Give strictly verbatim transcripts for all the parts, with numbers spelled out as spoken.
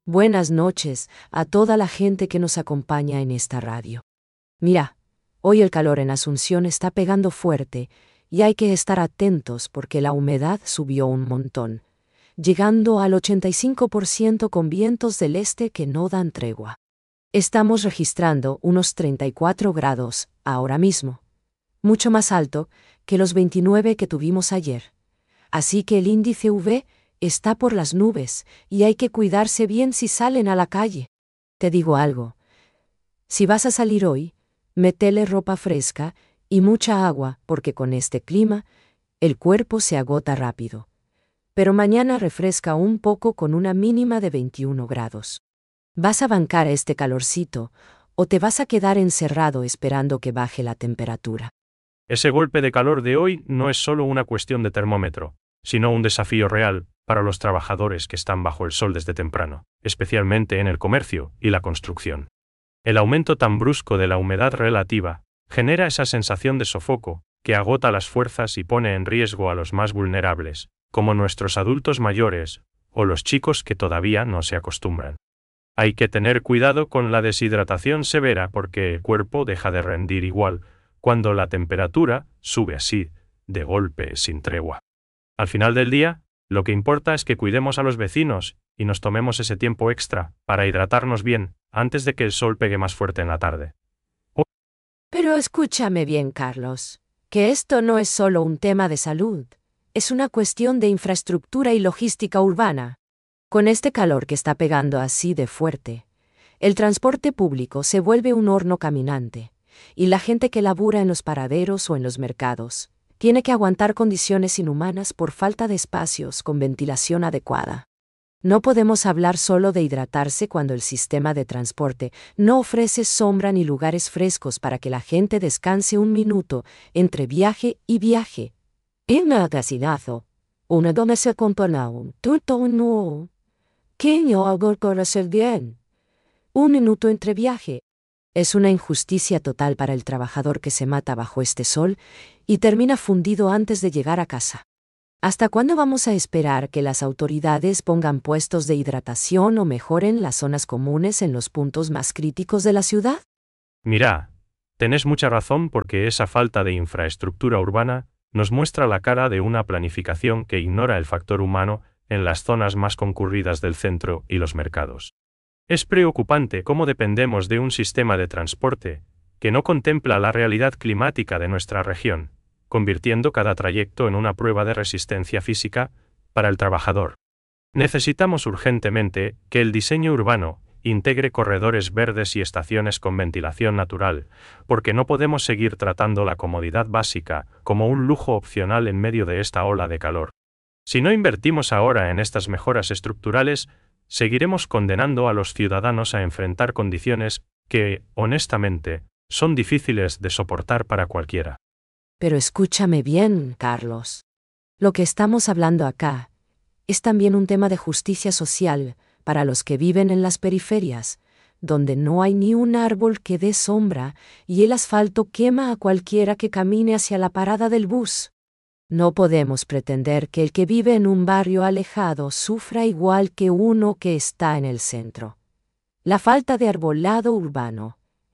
Buenas noches a toda la gente que nos acompaña en esta radio. Mira, hoy el calor en Asunción está pegando fuerte y hay que estar atentos porque la humedad subió un montón, llegando al ochenta y cinco por ciento con vientos del este que no dan tregua. Estamos registrando unos treinta y cuatro grados ahora mismo, mucho más alto que los veintinueve que tuvimos ayer. Así que el índice U V está por las nubes y hay que cuidarse bien si salen a la calle. Te digo algo. Si vas a salir hoy, métele ropa fresca y mucha agua porque con este clima, el cuerpo se agota rápido. Pero mañana refresca un poco con una mínima de veintiuno grados. ¿Vas a bancar este calorcito o te vas a quedar encerrado esperando que baje la temperatura? Ese golpe de calor de hoy no es solo una cuestión de termómetro, sino un desafío real para los trabajadores que están bajo el sol desde temprano, especialmente en el comercio y la construcción. El aumento tan brusco de la humedad relativa genera esa sensación de sofoco que agota las fuerzas y pone en riesgo a los más vulnerables, como nuestros adultos mayores o los chicos que todavía no se acostumbran. Hay que tener cuidado con la deshidratación severa porque el cuerpo deja de rendir igual cuando la temperatura sube así, de golpe, sin tregua. Al final del día, lo que importa es que cuidemos a los vecinos y nos tomemos ese tiempo extra para hidratarnos bien antes de que el sol pegue más fuerte en la tarde. Oh. Pero escúchame bien, Carlos, que esto no es solo un tema de salud, es una cuestión de infraestructura y logística urbana. Con este calor que está pegando así de fuerte, el transporte público se vuelve un horno caminante, y la gente que labura en los paraderos o en los mercados tiene que aguantar condiciones inhumanas por falta de espacios con ventilación adecuada. No podemos hablar solo de hidratarse cuando el sistema de transporte no ofrece sombra ni lugares frescos para que la gente descanse un minuto entre viaje y viaje. En el casinazo, una donde se compone un tuto no. ¿Qué yo hago para hacer bien? Un minuto entre viaje. Es una injusticia total para el trabajador que se mata bajo este sol y termina fundido antes de llegar a casa. ¿Hasta cuándo vamos a esperar que las autoridades pongan puestos de hidratación o mejoren las zonas comunes en los puntos más críticos de la ciudad? Mira, tenés mucha razón porque esa falta de infraestructura urbana nos muestra la cara de una planificación que ignora el factor humano en las zonas más concurridas del centro y los mercados. Es preocupante cómo dependemos de un sistema de transporte que no contempla la realidad climática de nuestra región, convirtiendo cada trayecto en una prueba de resistencia física para el trabajador. Necesitamos urgentemente que el diseño urbano integre corredores verdes y estaciones con ventilación natural, porque no podemos seguir tratando la comodidad básica como un lujo opcional en medio de esta ola de calor. Si no invertimos ahora en estas mejoras estructurales, seguiremos condenando a los ciudadanos a enfrentar condiciones que, honestamente, son difíciles de soportar para cualquiera. Pero escúchame bien, Carlos. Lo que estamos hablando acá es también un tema de justicia social para los que viven en las periferias, donde no hay ni un árbol que dé sombra y el asfalto quema a cualquiera que camine hacia la parada del bus. No podemos pretender que el que vive en un barrio alejado sufra igual que uno que está en el centro. La falta de arbolado urbano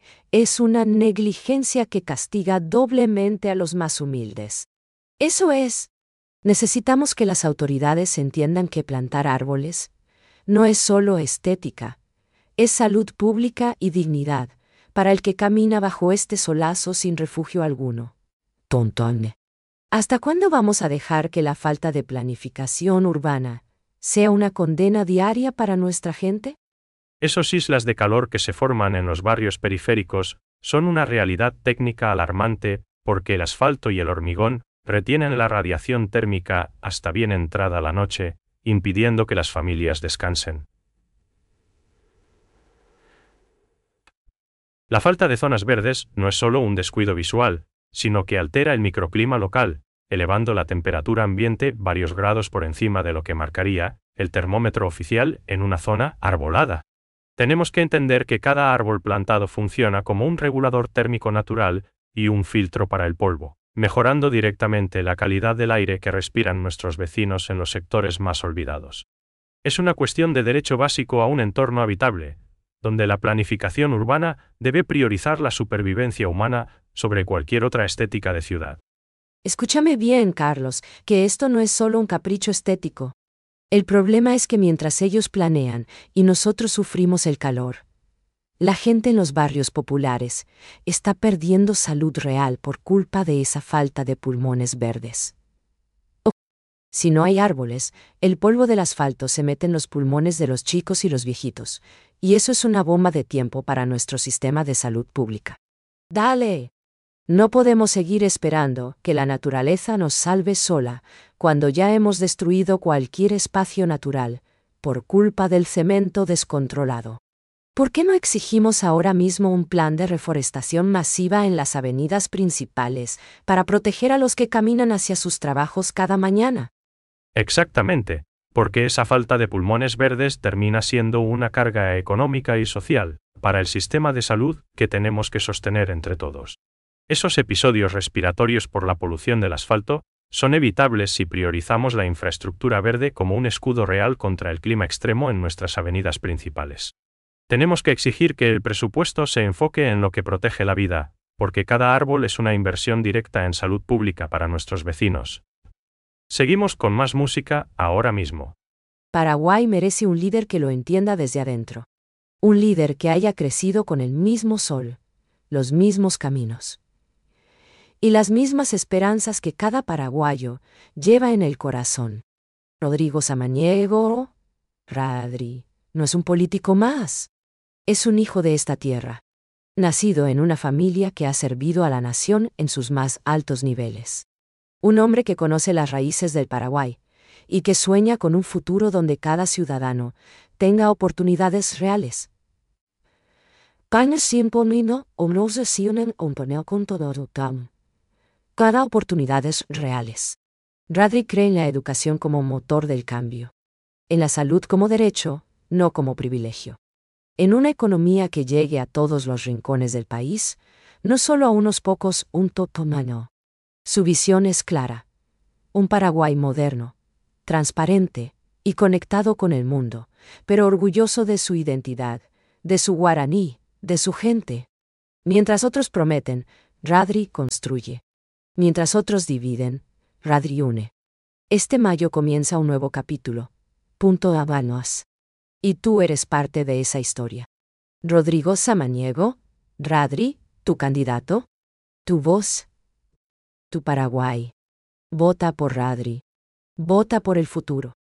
es una negligencia que castiga doblemente a los más humildes. Eso es, necesitamos que las autoridades entiendan que plantar árboles no es solo estética, es salud pública y dignidad para el que camina bajo este solazo sin refugio alguno. Tontón. ¿Hasta cuándo vamos a dejar que la falta de planificación urbana sea una condena diaria para nuestra gente? Esos islas de calor que se forman en los barrios periféricos son una realidad técnica alarmante porque el asfalto y el hormigón retienen la radiación térmica hasta bien entrada la noche, impidiendo que las familias descansen. La falta de zonas verdes no es solo un descuido visual, sino que altera el microclima local, elevando la temperatura ambiente varios grados por encima de lo que marcaría el termómetro oficial en una zona arbolada. Tenemos que entender que cada árbol plantado funciona como un regulador térmico natural y un filtro para el polvo, mejorando directamente la calidad del aire que respiran nuestros vecinos en los sectores más olvidados. Es una cuestión de derecho básico a un entorno habitable, donde la planificación urbana debe priorizar la supervivencia humana sobre cualquier otra estética de ciudad. Escúchame bien, Carlos, que esto no es solo un capricho estético. El problema es que mientras ellos planean y nosotros sufrimos el calor, la gente en los barrios populares está perdiendo salud real por culpa de esa falta de pulmones verdes. O, si no hay árboles, el polvo del asfalto se mete en los pulmones de los chicos y los viejitos, y eso es una bomba de tiempo para nuestro sistema de salud pública. ¡Dale! No podemos seguir esperando que la naturaleza nos salve sola cuando ya hemos destruido cualquier espacio natural por culpa del cemento descontrolado. ¿Por qué no exigimos ahora mismo un plan de reforestación masiva en las avenidas principales para proteger a los que caminan hacia sus trabajos cada mañana? Exactamente, porque esa falta de pulmones verdes termina siendo una carga económica y social para el sistema de salud que tenemos que sostener entre todos. Esos episodios respiratorios por la polución del asfalto son evitables si priorizamos la infraestructura verde como un escudo real contra el clima extremo en nuestras avenidas principales. Tenemos que exigir que el presupuesto se enfoque en lo que protege la vida, porque cada árbol es una inversión directa en salud pública para nuestros vecinos. Seguimos con más música ahora mismo. Paraguay merece un líder que lo entienda desde adentro. Un líder que haya crecido con el mismo sol, los mismos caminos y las mismas esperanzas que cada paraguayo lleva en el corazón. Rodrigo Samaniego, Radri, no es un político más. Es un hijo de esta tierra, nacido en una familia que ha servido a la nación en sus más altos niveles. Un hombre que conoce las raíces del Paraguay y que sueña con un futuro donde cada ciudadano tenga oportunidades reales. Cada oportunidades reales. Radri cree en la educación como motor del cambio. En la salud como derecho, no como privilegio. En una economía que llegue a todos los rincones del país, no solo a unos pocos, un totomano. Su visión es clara. Un Paraguay moderno, transparente y conectado con el mundo, pero orgulloso de su identidad, de su guaraní, de su gente. Mientras otros prometen, Radri construye. Mientras otros dividen, Radri une. Este mayo comienza un nuevo capítulo. Punto Habanos. Y tú eres parte de esa historia. Rodrigo Samaniego, Radri, tu candidato, tu voz, tu Paraguay. Vota por Radri. Vota por el futuro.